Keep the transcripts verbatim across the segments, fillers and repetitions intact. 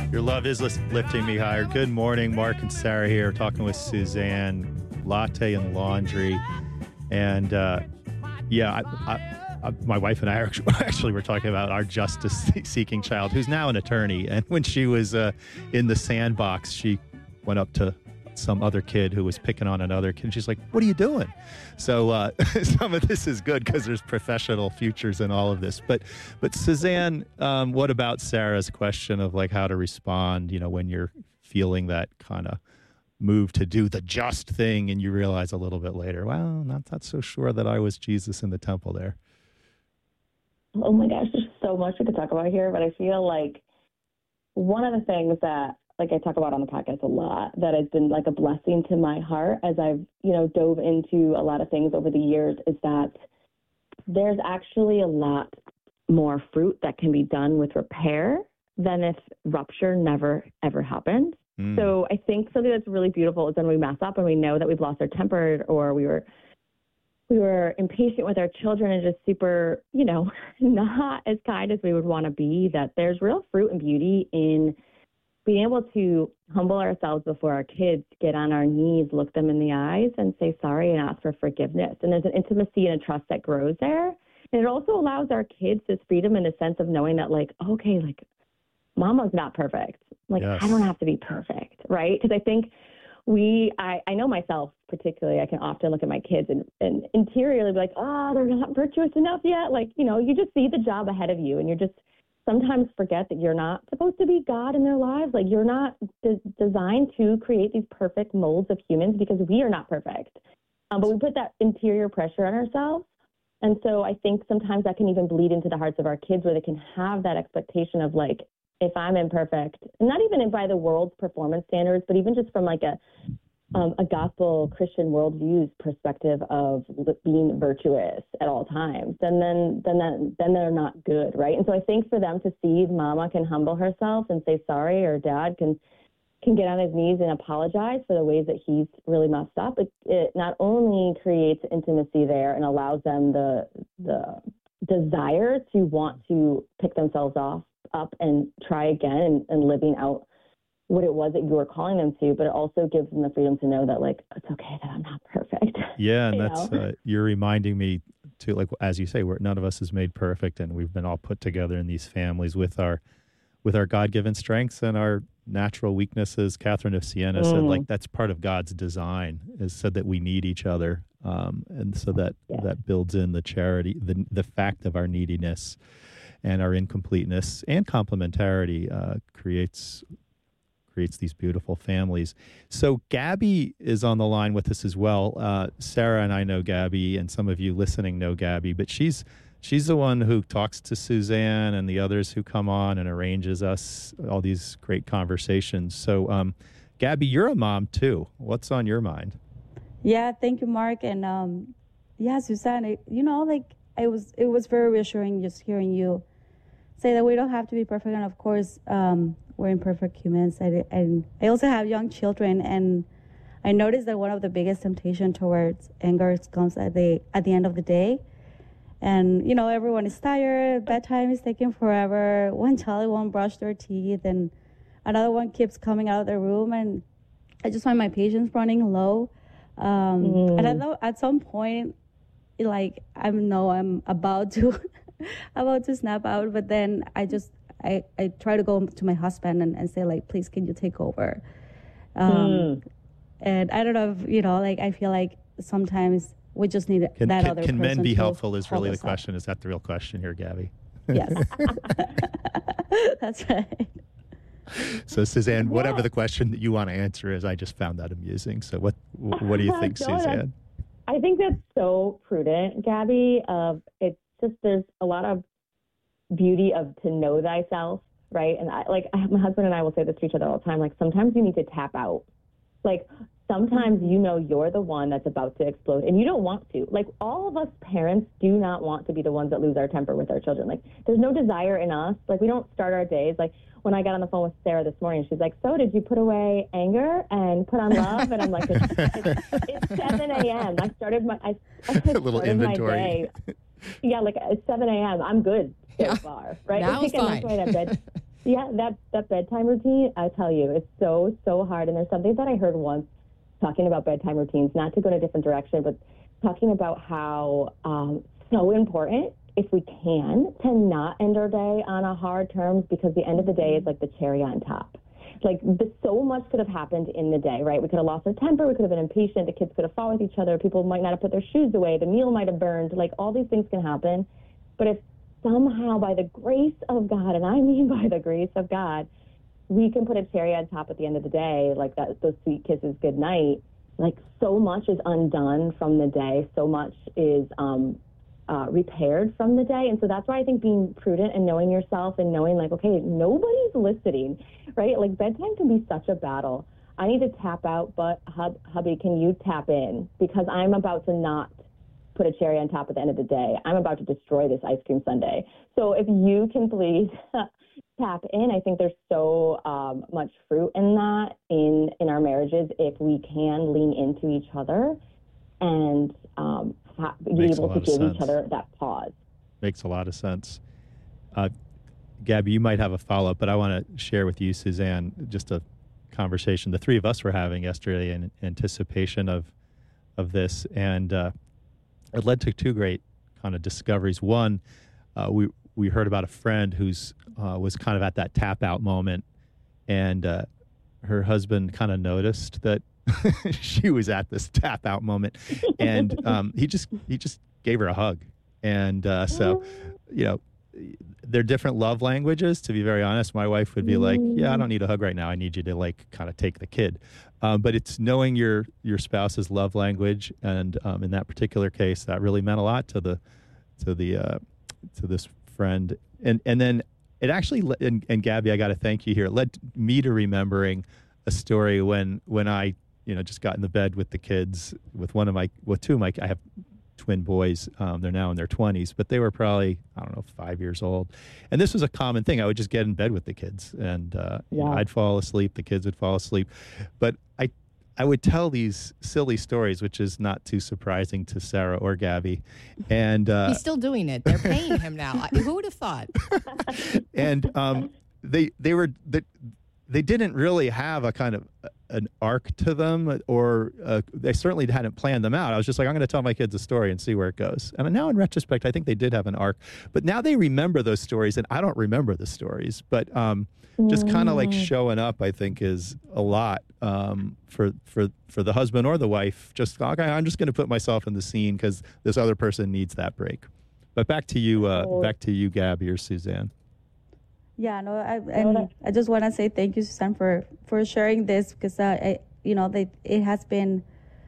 Your love is lifting me higher. Good morning, Mark and Sarah here, talking with Suzanne, latte and laundry. And uh, yeah, I, I, I, my wife and I are actually were talking about our justice-seeking child, who's now an attorney. And when she was uh, in the sandbox, she went up to some other kid who was picking on another kid. And she's like, "What are you doing?" So uh, some of this is good because there's professional futures in all of this. But but Suzanne, um, what about Sarah's question of like how to respond, you know, when you're feeling that kind of move to do the just thing and you realize a little bit later, well, not, not so sure that I was Jesus in the temple there. Oh my gosh, there's so much we could talk about here, but I feel like one of the things that like I talk about on the podcast a lot, that has been like a blessing to my heart as I've, you know, dove into a lot of things over the years is that there's actually a lot more fruit that can be done with repair than if rupture never, ever happened. Mm. So I think something that's really beautiful is when we mess up and we know that we've lost our temper or we were we were impatient with our children and just super, you know, not as kind as we would want to be, that there's real fruit and beauty in being able to humble ourselves before our kids, get on our knees, look them in the eyes and say sorry and ask for forgiveness. And there's an intimacy and a trust that grows there. And it also allows our kids this freedom in the sense of knowing that like, okay, like mama's not perfect. Like yes. I don't have to be perfect, right? Because I think we, I, I know myself particularly, I can often look at my kids and, and interiorly be like, oh, they're not virtuous enough yet. Like, you know, you just see the job ahead of you and you're just sometimes forget that you're not supposed to be God in their lives. Like you're not de- designed to create these perfect molds of humans because we are not perfect. Um, but we put that interior pressure on ourselves. And so I think sometimes that can even bleed into the hearts of our kids where they can have that expectation of like, if I'm imperfect, and not even by the world's performance standards, but even just from like a um, a gospel Christian worldview's perspective of being virtuous at all times, then then then that, then they're not good, right? And so I think for them to see mama can humble herself and say sorry, or dad can can get on his knees and apologize for the ways that he's really messed up, it, it not only creates intimacy there and allows them the the desire to want to pick themselves off up and try again and, and living out what it was that you were calling them to, but it also gives them the freedom to know that like, it's okay that I'm not perfect. Yeah. And that's, uh, you're reminding me to like, as you say, we're, none of us is made perfect and we've been all put together in these families with our, with our God-given strengths and our natural weaknesses. Catherine of Siena mm. said like, that's part of God's design is so that we need each other. Um, and so that, yeah. that builds in the charity, the, the fact of our neediness and our incompleteness and complementarity uh, creates creates these beautiful families. So Gabby is on the line with us as well. Uh, Sarah and I know Gabby, and some of you listening know Gabby, but she's she's the one who talks to Suzanne and the others who come on and arranges us all these great conversations. So um, Gabby, you're a mom too. What's on your mind? Yeah, thank you, Mark. And um, yeah, Suzanne, it, you know, like I was, it was very reassuring just hearing you say that we don't have to be perfect. And of course, um, we're imperfect humans. I, and I also have young children. And I noticed that one of the biggest temptation towards anger comes at the, at the end of the day. And, you know, everyone is tired. Bedtime is taking forever. One child won't brush their teeth. And another one keeps coming out of the room. And I just find my patience running low. Um, mm. And I know at some point, like, I know I'm about to about to snap out, but then I just, I, I try to go to my husband and, and say, like, please, can you take over? Um, mm. And I don't know if, you know, like, I feel like sometimes we just need can, that can, other can person men be to helpful is really the up. question. Is that the real question here, Gabby? Yes. That's right. So, Suzanne, yeah. whatever the question that you want to answer is, I just found that amusing. So what what do you think, no, Suzanne? I think that's so prudent, Gabby. Of it's just there's a lot of beauty of to know thyself, right? And I, like I, my husband and I will say this to each other all the time. Like sometimes you need to tap out. Like sometimes you know you're the one that's about to explode, and you don't want to. Like all of us parents do not want to be the ones that lose our temper with our children. Like there's no desire in us. Like we don't start our days like. When I got on the phone with Sarah this morning, she's like, so did you put away anger and put on love? And I'm like, it's, it's, it's seven a.m. I started my, I, I a little inventory. My day. Yeah, like it's seven a.m. I'm good so yeah. far, right? Now I think fine. enough right at bed. Yeah, that, that bedtime routine, I tell you, it's so, so hard. And there's something that I heard once talking about bedtime routines, not to go in a different direction, but talking about how um, so important, if we can, to not end our day on a hard terms, because the end of the day is like the cherry on top. Like, the, so much could have happened in the day, right? We could have lost our temper. We could have been impatient. The kids could have fought with each other. People might not have put their shoes away. The meal might have burned. Like, all these things can happen. But if somehow, by the grace of God, and I mean by the grace of God, we can put a cherry on top at the end of the day, like that, those sweet kisses good night, like, so much is undone from the day. So much is um, uh, repaired from the day. And so that's why I think being prudent and knowing yourself and knowing, like, okay, nobody's listening, right? Like, bedtime can be such a battle. I need to tap out, but hub, hubby, can you tap in? Because I'm about to not put a cherry on top at the end of the day. I'm about to destroy this ice cream sundae. So if you can please tap in, I think there's so um, much fruit in that in, in our marriages if we can lean into each other and um, ha- be Makes able a to lot of give sense. each other that pause. Makes a lot of sense. Uh, Gabby, you might have a follow-up, but I want to share with you, Suzanne, just a conversation the three of us were having yesterday in anticipation of of this, and uh, it led to two great kind of discoveries. One, uh, we we heard about a friend who's uh, was kind of at that tap out moment, and uh, her husband kind of noticed that she was at this tap out moment, and um, he just he just gave her a hug, and uh, so you know. They're different love languages, to be very honest. My wife would be like, yeah, I don't need a hug right now. I need you to, like, kind of take the kid. Um, but it's knowing your your spouse's love language. And um, in that particular case, that really meant a lot to the to the uh, to this friend. And and then it actually, le- and, and Gabby, I got to thank you here. It led me to remembering a story when when I, you know, just got in the bed with the kids, with one of my, with two of my, I have twin boys. Um, they're now in their twenties, but they were probably, I don't know, five years old. And this was a common thing. I would just get in bed with the kids, and uh, Yeah. I'd fall asleep. The kids would fall asleep. But I, I would tell these silly stories, which is not too surprising to Sarah or Gabby. And uh, he's still doing it. They're paying him now. I- Who would have thought? and um, they they were they, they didn't really have a kind of an arc to them, or uh, they certainly hadn't planned them out. I was just like, I'm going to tell my kids a story and see where it goes. And now in retrospect, I think they did have an arc, but now they remember those stories, and I don't remember the stories. But um, just kind of like showing up, I think, is a lot um, for for for the husband or the wife. Just okay, I'm just going to put myself in the scene because this other person needs that break. But back to you, uh, back to you, Gabby or Suzanne. Yeah, no, I, and I just want to say thank you, Suzanne, for, for sharing this, because uh, I, you know, they, it has been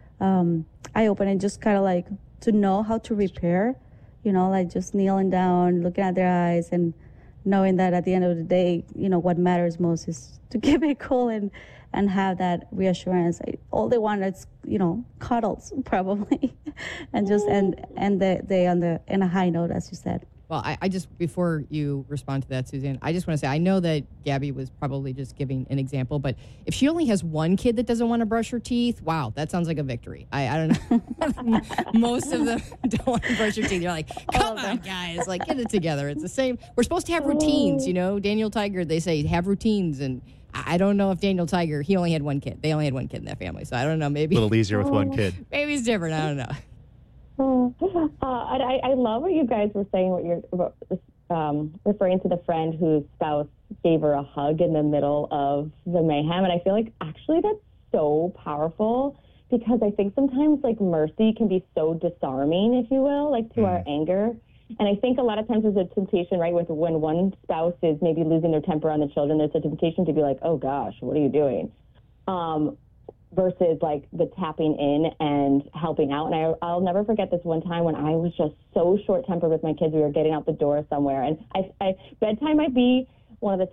um, eye-opening, just kind of like to know how to repair, you know, like just kneeling down, looking at their eyes, and knowing that at the end of the day, you know, what matters most is to keep it cool and, and have that reassurance. All they want is, you know, cuddles, probably, and just end, end the day on the in a high note, as you said. Well, I, I just, before you respond to that, Suzanne, I just want to say, I know that Gabby was probably just giving an example, but if she only has one kid that doesn't want to brush her teeth, wow, that sounds like a victory. I, I don't know. Most of them don't want to brush their teeth. You're like, come on, guys, like, get it together. It's the same. We're supposed to have routines, you know? Daniel Tiger, they say, have routines, and I don't know if Daniel Tiger, he only had one kid. They only had one kid in that family, so I don't know, maybe. A little easier with one kid. Maybe it's different. I don't know. Uh, and I, I love what you guys were saying, what you're um, referring to the friend whose spouse gave her a hug in the middle of the mayhem. And I feel like actually that's so powerful, because I think sometimes like mercy can be so disarming, if you will, like to mm. our anger. And I think a lot of times there's a temptation, right, with when one spouse is maybe losing their temper on the children, there's a temptation to be like, oh gosh, what are you doing? Um, versus like the tapping in and helping out. And I, I'll never forget this one time when I was just so short-tempered with my kids. We were getting out the door somewhere, and I, I bedtime might be one of the